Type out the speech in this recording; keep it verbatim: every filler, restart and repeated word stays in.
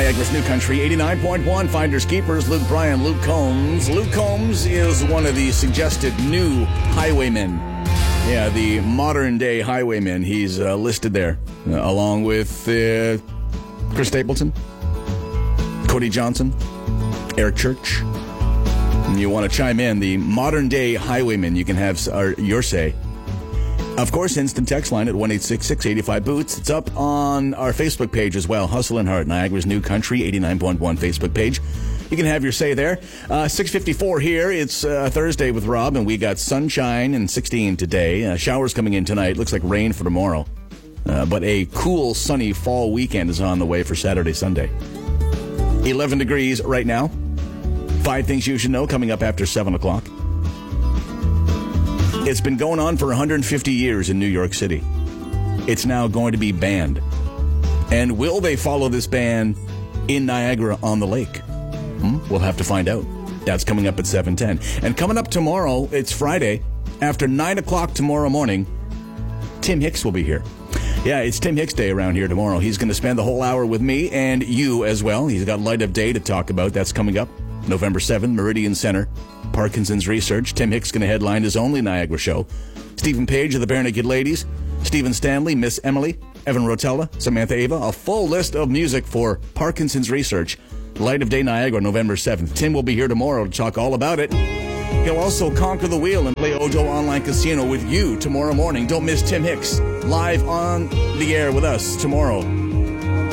Niagara's New Country, eighty-nine point one, Finders Keepers, Luke Bryan, Luke Combs. Luke Combs is one of the suggested new highwaymen. Yeah, the modern-day highwaymen. He's uh, listed there, uh, along with uh, Chris Stapleton, Cody Johnson, Eric Church. And you want to chime in, the modern-day highwaymen, you can have our, your say. Of course, instant text line at one eight six six, eight five, boots. It's up on our Facebook page as well. Hustle and Heart, Niagara's New Country, eighty-nine point one Facebook page. You can have your say there. Uh, six fifty-four here. It's uh, Thursday with Rob, and we got sunshine and sixteen today. Uh, showers coming in tonight. Looks like rain for tomorrow. Uh, but a cool, sunny fall weekend is on the way for Saturday, Sunday. eleven degrees right now. Five things you should know coming up after seven o'clock. It's been going on for one hundred fifty years in New York City. It's now going to be banned. And will they follow this ban in Niagara on the Lake? Hmm? We'll have to find out. That's coming up at seven ten. And coming up tomorrow, it's Friday, after nine o'clock tomorrow morning, Tim Hicks will be here. Yeah, it's Tim Hicks Day around here tomorrow. He's going to spend the whole hour with me and you as well. He's got Light of Day to talk about. That's coming up November seventh, Meridian Center. Parkinson's Research. Tim Hicks going to headline his only Niagara show. Stephen Page of the Bare Naked Ladies. Stephen Stanley, Miss Emily, Evan Rotella, Samantha Ava. A full list of music for Parkinson's Research. Light of Day Niagara, November seventh. Tim will be here tomorrow to talk all about it. He'll also conquer the wheel and play Ojo Online Casino with you tomorrow morning. Don't miss Tim Hicks live on the air with us tomorrow.